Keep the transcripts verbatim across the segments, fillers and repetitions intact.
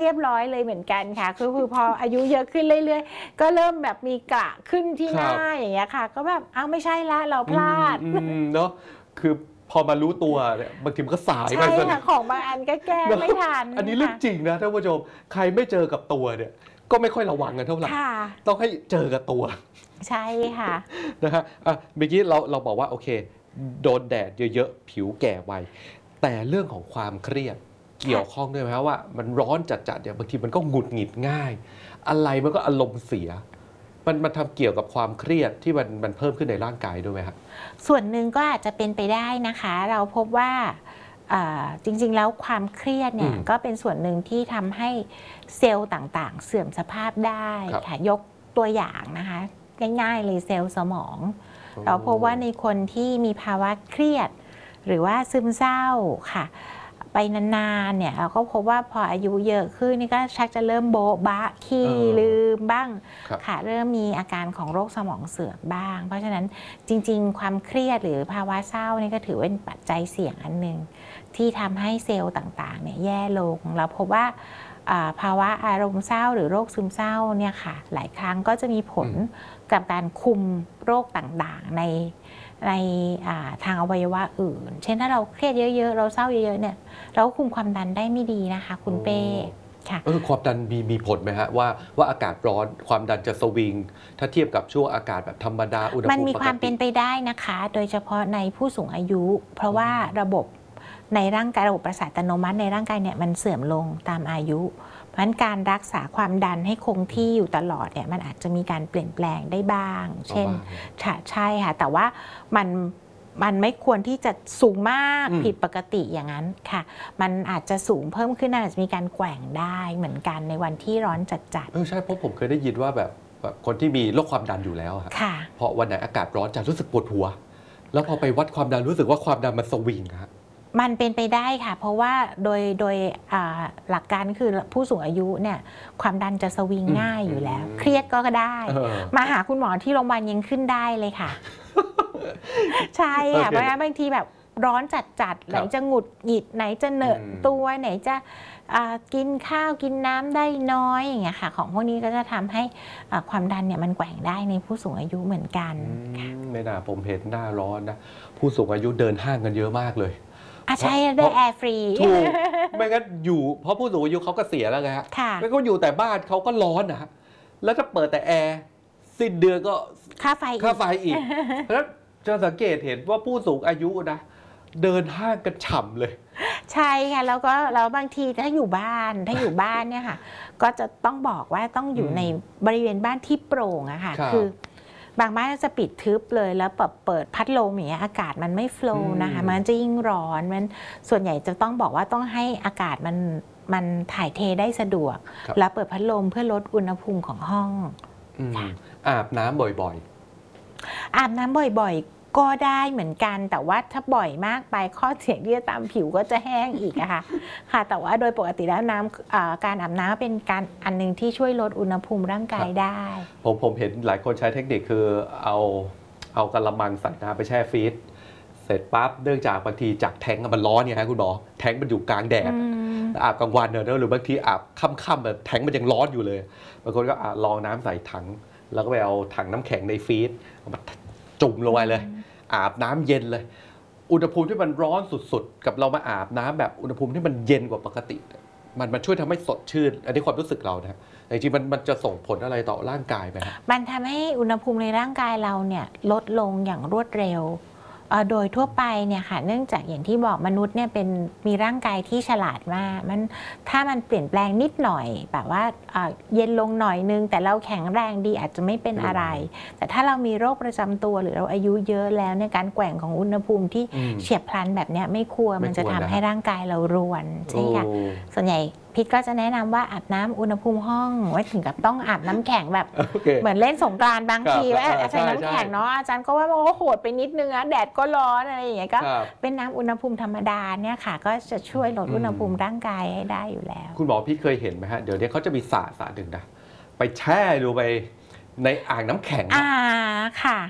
ยบร้อยเลยเหมือนกันค่ะคือคือพออายุเยอะขึ้นเรื่อยๆก็เริ่มแบบมีกระขึ้นที่หน้าอย่างเงี้ยค่ะก็แบบอ้าวไม่ใช่ละเราพลาดเนาะคือพอมารู้ตัวเนี่ยบางทีมันก็สายไปใช่ค่ะของบางอันก็แก้ไม่ทันอันนี้เรื่องจริงนะท่านผู้ชมใครไม่เจอกับตัวเนี่ยก็ไม่ค่อยระวังกันเท่าไหร่ต้องให้เจอกับตัวใช่ค่ะนะฮะอ่ะเมื่อกี้เราเราบอกว่าโอเคโดนแดดเยอะๆผิวแก่ไวแต่เรื่องของความเครียดเกี่ยวข้องด้วยไหมครับว่ามันร้อนจัดๆเนี่ยบางทีมันก็หงุดหงิดง่ายอะไรมันก็อารมณ์เสียมันมันทำเกี่ยวกับความเครียดที่มันมันเพิ่มขึ้นในร่างกายด้วยไหมครับส่วนหนึ่งก็อาจจะเป็นไปได้นะคะเราพบว่าจริงๆแล้วความเครียดเนี่ยก็เป็นส่วนหนึ่งที่ทำให้เซลล์ต่างๆเสื่อมสภาพได้ค่ะยกตัวอย่างนะคะง่ายๆเลยเซลล์สมองเราพบว่าในคนที่มีภาวะเครียดหรือว่าซึมเศร้าค่ะไปนานๆเนี่ยเราก็พบว่าพออายุเยอะขึ้นนี่ก็ชักจะเริ่มโบ๊ะบะขี้ลืมบ้างค่ะเริ่มมีอาการของโรคสมองเสื่อมบ้างเพราะฉะนั้นจริงๆความเครียดหรือภาวะเศร้านี่ก็ถือเป็นปัจจัยเสี่ยงอันหนึ่งที่ทำให้เซลล์ต่างๆเนี่ยแย่ลงเราพบว่าภาวะอารมณ์เศร้าหรือโรคซึมเศร้าเนี่ยค่ะหลายครั้งก็จะมีผลกับการคุมโรคต่างๆในในทางอวัยวะอื่นเช่นถ้าเราเครียดเยอะๆเราเศร้าเยอะๆเนี่ยเราคุมความดันได้ไม่ดีนะคะคุณเป้ค่ะเออความดันมีมีผลไหมฮะว่าว่าอากาศร้อนความดันจะสวิงถ้าเทียบกับช่วงอากาศแบบธรรมดาอุณหภูมิมันมีความเป็นไปได้นะคะโดยเฉพาะในผู้สูงอายุเพราะว่าระบบในร่างกายระบบประสาทอัตโนมัติในร่างกายเนี่ยมันเสื่อมลงตามอายุเพราะฉะนั้นการรักษาความดันให้คงที่อยู่ตลอดเนี่ยมันอาจจะมีการเปลี่ยนแปลงได้บ้างเช่นใช่ค่ะแต่ว่ามันมันไม่ควรที่จะสูงมากผิดปกติอย่างนั้นค่ะมันอาจจะสูงเพิ่มขึ้นอาจจะมีการแกว่งได้เหมือนกันในวันที่ร้อนจัดๆเออใช่เพราะผมเคยได้ยินว่าแบบคนที่มีโรคความดันอยู่แล้วค่ะพอวันไหนอากาศร้อนจะรู้สึกปวดหัวแล้วพอไปวัดความดันรู้สึกว่าความดันมันสวิงครับมันเป็นไปได้ค่ะเพราะว่าโดยโดยหลักการคือผู้สูงอายุเนี่ยความดันจะสวิงง่ายอยู่แล้วเครียดก็ได้มาหาคุณหมอที่โรงพยาบาลยังขึ้นได้เลยค่ะใช่ค่ะเพราะว่าบางทีแบบร้อนจัดๆไหนจะหงุดหงิดไหนจะเหนอะตัวไหนจะกินข้าวกินน้ำได้น้อยอย่างเงี้ยค่ะของพวกนี้ก็จะทำให้ความดันเนี่ยมันแกว่งได้ในผู้สูงอายุเหมือนกันไม่น่าผมเห็นหน้าร้อนนะผู้สูงอายุเดินห้างกันเยอะมากเลยใช่ได้แอร์ฟรีถูกไม่งั้นอยู่เพราะผู้สูงอายุเขาก็เสียแล้วไงฮะไม่ก็อยู่แต่บ้านเขาก็ร้อนนะแล้วถ้าเปิดแต่แอร์สิ้นเดือนก็ค่าไฟค่าไฟอีกแล้วจะสังเกตเห็นว่าผู้สูงอายุนะเดินห้างกันฉ่ำเลยใช่ค่ะแล้วก็แล้วบางทีถ้าอยู่บ้านถ้าอยู่บ้านเนี่ยค่ะก็จะต้องบอกว่าต้องอยู่ในบริเวณบ้านที่โปร่งอะค่ะคือบางบ้านจะปิดทึบเลยแล้วแบบเปิดพัดลมอย่างเงี้ยอากาศมันไม่โฟลว์นะคะมันจะยิ่งร้อนมันส่วนใหญ่จะต้องบอกว่าต้องให้อากาศมันมันถ่ายเทได้สะดวกแล้วเปิดพัดลมเพื่อลดอุณหภูมิของห้องอาบน้ำบ่อยๆอาบน้ำบ่อยๆก็ได้เหมือนกันแต่ว่าถ้าบ่อยมากไปข้อเสียที่จะตามผิวก็จะแห้งอีกอะค่ะค่ะแต่ว่าโดยปกติแล้วน้ำการอาบน้ำเป็นการอันนึงที่ช่วยลดอุณหภูมิร่างกายได้ผมผมเห็นหลายคนใช้เทคนิคคือเอาเอากระมังใส่น้ำไปแช่ฟรีซเสร็จปั๊บเนื่องจากบางทีจากแทงมันร้อนไงฮะคุณหมอแทงมันอยู่กลางแดดอาบกลางวันเนอะหรือบางทีอาบค่ำๆแบบแทงมันยังร้อนอยู่เลยบางคนก็ลองน้ำใส่ถังแล้วก็ไปเอาถังน้ำแข็งในฟรีซมาจุ่มลงไปเลยอาบน้ำเย็นเลยอุณหภูมิที่มันร้อนสุดๆกับเรามาอาบน้ำแบบอุณหภูมิที่มันเย็นกว่าปกติมันมันช่วยทำให้สดชื่นอันนี้ความรู้สึกเรานะแต่จริงๆมันมันจะส่งผลอะไรต่อร่างกายไหมครับมันทำให้อุณหภูมิในร่างกายเราเนี่ยลดลงอย่างรวดเร็วโดยทั่วไปเนี่ยค่ะเนื่องจากอย่างที่บอกมนุษย์เนี่ยเป็นมีร่างกายที่ฉลาดมากมันถ้ามันเปลี่ยนแปลงนิดหน่อยแบบว่าเย็นลงหน่อยนึงแต่เราแข็งแรงดีอาจจะไม่เป็นอะไรแต่ถ้าเรามีโรคประจำตัวหรือเราอายุเยอะแล้วในการแกว่งของอุณหภูมิที่เฉียบพลันแบบนี้ไม่ควรมันจะทำให้ร่างกายเรารวนใช่ค่ะส่วนใหญ่พิทก็จะแนะนำว่าอาบน้ำอุณหภูมิห้องไว้ถึงกับต้องอาบน้ำแข็งแบบ เหมือนเล่นสงกรานต์บางทีว่าใช้น้ำแข็งเนาะอาจารย์ก็ว่าโอ้โหดไปนิดนึงนะแดดก็ร้อนอะไรอย่างเงี้ยก็เป็นน้ำอุณหภูมิธรรมดาเนี่ยค่ะก็จะช่วยลดอุณหภูมิร่างกายให้ได้อยู่แล้วคุณหมอพี่เคยเห็นไหมฮะเดี๋ยวนี้เขาจะมีสระสระหนึ่งนะไปแช่ดูไปในอ่างน้ำแข็งอ่าค่ะเ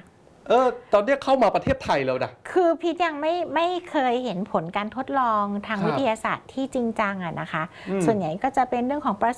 เออตอนนี้เข้ามาประเทศไทยแล้วนะคือพีทยังไม่ไม่เคยเห็นผลการทดลองทางวิทยาศาสตร์ที่จริงจังอะนะคะส่วนใหญ่ก็จะเป็นเรื่องของประ